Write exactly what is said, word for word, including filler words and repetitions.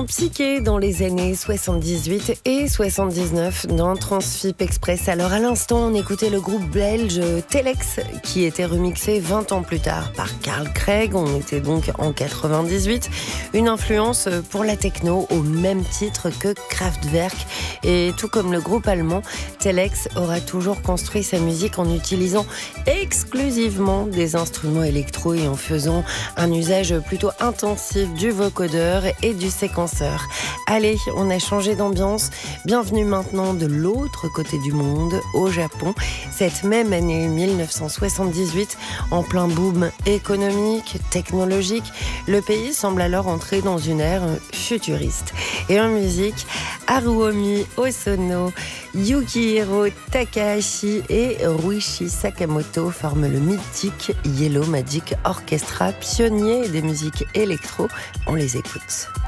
son psyché dans les années soixante-dix-huit et soixante-dix-neuf dans Transfip Express. Alors à l'instant, on écoutait le groupe belge Telex qui était remixé vingt ans plus tard par Carl Craig. On était donc en quatre-vingt-dix-huit. Une influence pour la techno au même titre que Kraftwerk. Et tout comme le groupe allemand, Telex aura toujours construit sa musique en utilisant exclusivement des instruments électro et en faisant un usage plutôt intensif du vocodeur et du séquenceur. Allez, on a changé d'ambiance. Bienvenue maintenant de l'autre côté du monde, au Japon. Cette même année dix-neuf cent soixante-dix-huit, en plein boom économique, technologique, le pays semble alors entrer dans une ère futuriste. Et en musique, Haruomi Hosono, Yukihiro Takahashi et Ryuichi Sakamoto forment le mythique Yellow Magic Orchestra, pionnier des musiques électro. On les écoute.